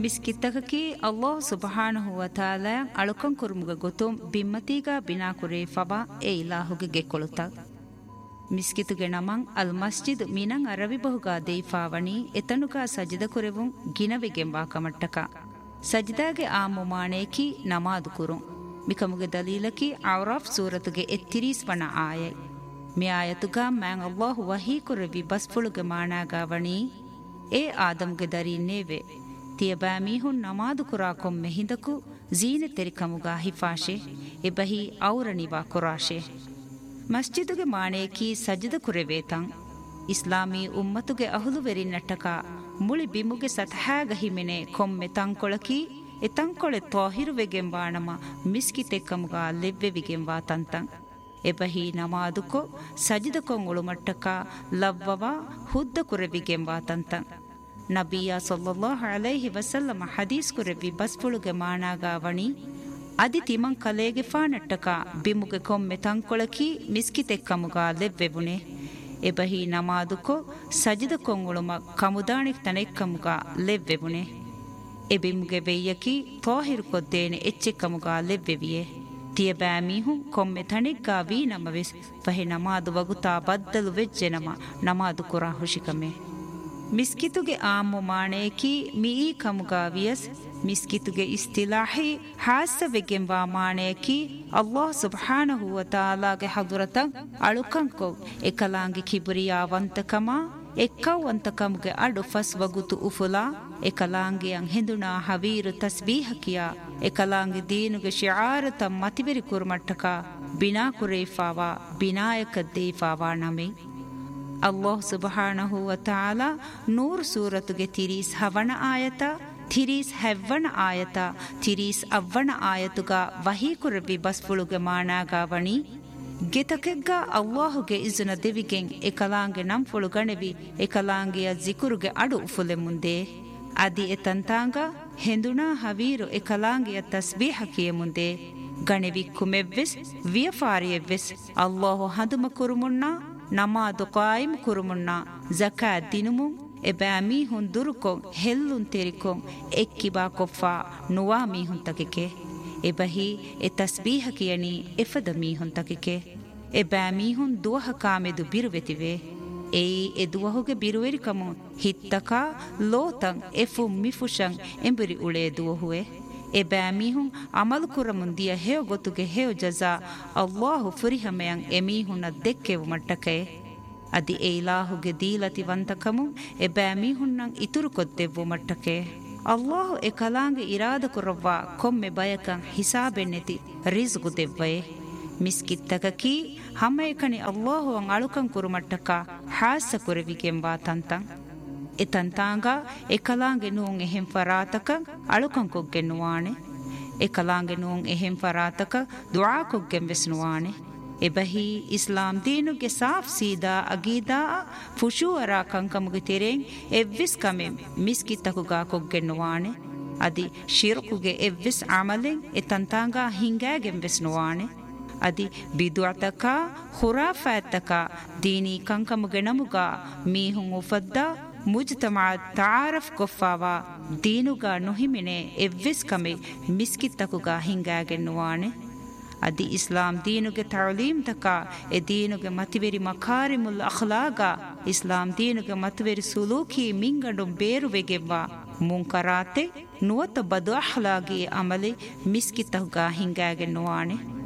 ಮಿಸ್ಕಿತ್ತಕಿ ಅಲ್ಲಾಹ್ ಸುಬ್ಹಾನಹು ವ ತಾಲಾ ಅಳುಕಂ ಕುರುಮುಗ ಗೊತುಂ ಬಿಮ್ಮತಿಗ ಬಿನಾ ಕುರೇ ಫಬಾ ಎ ಇಲಾಹುಗೆ ಗೆಕ್ಕೊಳುತ ಮಿಸ್ಕಿತುಗೆ ನಮಂ ಅಲ್ ಮಸ್ಜಿದ್ ಮಿನಂ ಅರವಿ ಬಹುಗಾ ದೇಫಾವಣಿ ಎತನುಗ ಸಜಿದ ಕುರೆವುಂ ಗಿನವೆಗೆಂಬಾ ಕಮಟ್ಟಕ ಸಜಿದಾಗೆ ಆ ಮುಮಾಣೇಕಿ ನಮಾದು ಕುರುಂ ಮಿಕಮುಗೆ ದಲೀಲಕಿ ಔರಾಫ್ ಸೂರತುಗೆ ಎತ್ತಿರೀಸ್ ವಣ ಆಯೈ ಮಿ ಆಯತುಗ ಮ್ಯಾಂ ಅಲ್ಲಾಹು ವಹೀ ಕುರೆವಿ ಬಸ್ಫುಳುಗೆ ಮಾಣಾಗಾವಣಿ ಎ ಆದಮ್ಗೆ ದರೀನೇವೆ ತಿಯಬಾ ಮೀಹುನ್ ನಮಾದು ಕುರಾ ಕೊಮ್ಮೆ ಹಿಂದಕು ಜೀನೆ ತೆರಿಕಮುಗಾ ಹಿಫಾಶೆ ಎಬಹಿ ಔರಣಿವಾ ಕುರಾಶೆ ಮಸ್ಜಿದುಗೆ ಮಾಣೇಕಿ ಸಜ್ಜದ ಕುರೆವೇತಂ ಇಸ್ಲಾಮೀ ಉಮ್ಮತುಗೆ ಅಹುಲುವೆರಿ ನಟ್ಟಕ ಮುಳಿ ಬಿಮುಗೆ ಸತಹಾಗ ಹಿಮೆನೆ ಕೊಮ್ಮೆ ತಂಕೊಳಕಿ ಎತಂಕೊಳೆ ತ್ವಾಹಿರುವೆಗೆಂಬಾಣಮ ಮಿಸ್ಕಿತೆಕ್ಕಮುಗ ಲೆವ್ವೆವಿಗೆಂಬಾ ತಂತಂ ಎಬಹಿ ನಮಾದುಕೊ ಸಜಿದ ಕೊಂಗುಳು ಮಟ್ಟಕ ಲವ್ವವ ಹುದ್ದ ಕುರೆವಿಗೆಂಬಾ ತಂತಂ ನಬಿಯ ಸಲ್ಲಲ್ಲಾಹು ಅಲೈಹಿ ವಸಲ್ಲಮ ಹದೀಸ್ ಕುರೆವಿ ಬಸ್ಫುಳುಗೆ ಮಾಣಾಗಾವಣಿ ಅದಿ ತಿಮಂ ಕಲೇಗೆ ಫಾನಟ್ಟಕ ಬಿಮುಗೆ ಕೊಮ್ಮೆ ತಂಕೊಳಕಿ ಮಿಸ್ಕಿತೆಕ್ಕಮುಗ ಲೆವ್ವೆವುನೆ ಎಬಹಿ ನಮಾದುಕೊ ಸಜಿದ ಕೊಂಗುಳುಮ ಕಮುದಾಣಿಕ್ ತನೆಕ್ಕಮುಗ ಲೆವ್ವೆವುನೆ ಎಬಿಮುಗೆ ವೆಯ್ಯಕಿ ತ್ವಾಹಿರು ಕೊದ್ದೇನೆ ಎಚ್ಚೆಕ್ಕಮುಗ ಲೆವ್ವೆವಿಯೆ ತಿಯಬಾ ಮೀಹುಂ ಕೊಮ್ಮೆ ತಣಿಗ್ಗಾ ವೀ ನಮವೆಸ್ ವಹೆ ನಮಾದು ವಗುತಾ ಬದ್ದಲು ವೆಜ್ಜೆ ನಮಾದು ಕುರಾ ಹುಷಿಕಮೆ ಮಿಸ್ಕಿತುಗೆ ಆಮು ಮಾಣೇಕಿ ಮೀ ಕಮುಗಾ ವಿಯಸ್ ಮಿಸ್ಕಿತುಗೆ ಇಸ್ತಿಲಾಹಿ ಹಾಸವೆಗೆಂಬಾ ಮಾಣೇಕಿ ಅಲ್ಲಾಹ್ ಸುಬ್ಹಾನಹು ವ ತಾಲಾಗೆ ಹದುರತಂ ಅಳುಕಂಕೊ ಎಕಲಾಂಗಿ ಕಿಬುರಿಯಾವಂತಕಮ ಎಕ್ಕವಂತಕಮುಗೆ ಅಡು ಫಸ್ ವಗುತು ಉಫುಲಾ ಎಕಲಾಂಗಿಯಂ ಹಿಂದುನಾ ಹವೀರು ತಸ್ಬೀಹಕಿಯ ಎಕಲಾಂಗಿ ದೀನುಗೆ ಶಿಆರತ ಮತಿಬೆರಿ ಕುರ್ಮಟ್ಟಕ ಬಿನಾ ಕುರೇಫಾವಾ ಬಿನಾಯಕ ದೇಫಾವಾ ನಮೆ ಅಲ್ಲಾಹ್ ಸುಬ್ಹಾನಹು ವ ತಾಲಾ ನೂರ್ ಸೂರತುಗೆ ತಿರೀಸ್ ಹವಣ ಆಯತ ತಿರೀಸ್ ಹೆವ್ವಣ ಆಯತ ತಿರೀಸ್ ಅವ್ವಣ ಆಯತುಗ ವಹೀ ಕುರಬಿ ಬಸ್ಫುಳುಗೆ ಮಾಣಾಗಾವಣಿ ಗೆತಕೆಗ್ಗ ಅಲ್ಲಾಹುಗೆ ಇಜುನ ದೆವಿಗೆಂ ಎಕಲಾಂಗೆ ನಂಫುಳು ಗಣೆವಿ ಎಕಲಾಂಗೆಯ ಜಿಕುರುಗೆ ಅಡು ಉಫುಲೆ ಮುಂದೆ ಅದಿ ಎತಂತಾಂಗ ಹೆಂದುನಾ ಹವೀರು ಎಕಲಾಂಗೆಯ ತಸ್ಬೀಹಕಿಯ ಮುಂದೆ ಗಣೆವಿ ಕುಮೆವ್ವೆಸ್ ವಿಯಫಾರಿಯವ್ವೆಸ್ ಅಲ್ಲಾಹು ಹದುಮ ಕುರುಮುಣ್ಣ ನಮಾದು ಕಾಯಿಮ್ ಕುರುಮುಣ್ಣ ಜಕಾ ದಿನುಮು ಎಬಾ ಮೀಹುನ್ ದುರುಕೊಂ ಹೆಲ್ಲುನ್ ತೆರಿಕೊಂ ಎಕ್ಕಿಬಾ ಕೊಫ್ಫಾ ನುವಾ ಮೀಹುನ್ ತಕಿಕೆ ಎಬಹಿ ಎ ತಸ್ಬೀಹಕಿಯನಿ ಎಫದ ಮೀಹುನ್ ತಕಿಕೆ ಎಬಾ ಮೀಹುನ್ ದುವಹ ಕಾಮೆದು ಬಿರುವೆತಿವೆ ಏಯಿ ಎ ದುವಹುಗೆ ಬಿರುವೆರಿಕಮು ಹಿತ್ತಕ ಲೋತಂ ಎಫು ಮಿಫುಷಂ ಎಂಬುರಿ ಉಳೆ ದುವಹುವೆ ಎಬಾ ಮೀಹುನ್ ಅಮಲು ಕುರಮುಂದಿಯ ಹೇವ ಗೊತ್ತುಗೆ ಹೇವ ಜಜಾ ಅಲ್ಲಾಹು ಫುರಿಹಮೆಯಂ ಎಮೀಹುನ ದೆಕ್ಕೆವು ಮಟ್ಟಕೆ ಅದಿ ಎ ಇಲಾಹುಗೆ ದೀಲತಿ ವಂತಕಮು ಎಬಾ ಮೀಹುನ್ನಂ ಇತುರು ಕೊದ್ದೆವು ಮಟ್ಟಕೆ ಅಲ್ಲಾಹು ಎ ಕಲಾಂಗೆ ಇರಾದ ಕುರವ್ವ ಕೊಮ್ಮೆ ಬಯಕಂ ಹಿಸಾಬೆನ್ನೆತಿ ರಿಜ್ಗು ದೆವ್ವಯೆ ಮಿಸ್ಕಿತ್ತಕಕಿ ಹಮ್ಮಯಕಣಿ ಅಲ್ಲಾಹು ಅಂ ಅಳುಕಂ ಕುರುಮಟ್ಟಕ ಹಾಸ ಕುರವಿಗೆಂಬಾ ತಂತಂ ಎ ತಂತಾಂಗ ಎ ಕಲಾಂಗೆ ನೂಂ ಎಹೆಂ ಫರಾತಕ ಅಳುಕಂ ಕೊಗ್ಗೆನ್ನುವಾಣೆ ಎ ಕಲಾಂಗೆ ನೂಂ ಎಹೆಂ ಫರಾತಕ ದುಆ ಕೊಗ್ಗೆಂ ವೆಸ್ನುವಾಣೆ ಎಬಹಿ ಇಸ್ಲಾಂ ದೀನುಗೆ ಸಾಫ್ ಸೀದಾ ಅಗೀದಾ ಫುಶೂಅರಾ ಕಂಕಮುಗೆ ತೆರೆಂ ಎವ್ವಿಸ್ ಕಮೆ ಮಿಸ್ಕಿತ್ತಕುಗಾ ಕೊಗ್ಗೆನ್ನುವಾಣೆ ಅದಿ ಶಿರ್ಕುಗೆ ಎವ್ವಿಸ್ ಅಮಲೆಂ ಎ ತಂತಾಂಗ ಹಿಂಗಾಗೆಂ ವೆಸ್ನುವಾಣೆ ಅದಿ ಬಿದುಅತಕ ಖುರಾಫಾತಕ ದೀನಿ ಕಂಕಮುಗೆ ನಮುಗ ಮೀಹುಂ ಉಫದ್ದ ಮುಜ್ತಮಾ ತಾರಫ್ ಕೊಫಾವಾ ದೀನುಗ ನುಹಿಮಿನೆ ಎವ್ವಿಸ್ ಕಮೆ ಮಿಸ್ಕಿತ್ತಕುಗ ಹಿಂಗಾಗೆನ್ನುವಾಣೆ ಅದಿ ಇಸ್ಲಾಂ ದೀನುಗೆ ತಅಲೀಮ್ ತಕ ಎ ದೀನುಗೆ ಮತಿವೆರಿ ಮಕಾರಿಮುಲ್ ಅಖ್ಲಾಗ ಇಸ್ಲಾಂ ದೀನುಗೆ ಮತಿವೆರಿ ಸುಲೂಕಿ ಮಿಂಗಂಡು ಬೇರುವೆಗೆವ್ವ ಮುಂಕರಾತೆ ನುವತ ಬದು ಅಖ್ಲಾಗಿ ಅಮಲೆ ಮಿಸ್ಕಿತ್ತಕುಗ ಹಿಂಗಾಗೆನ್ನುವಾಣೆ